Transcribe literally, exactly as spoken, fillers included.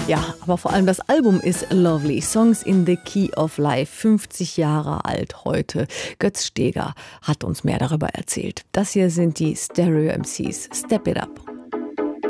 Ja, aber vor allem das Album ist lovely. Songs in the Key of Life, fünfzig Jahre alt heute. Götz Steger hat uns mehr darüber erzählt. Das hier sind die Stereo M Cs. Step It Up.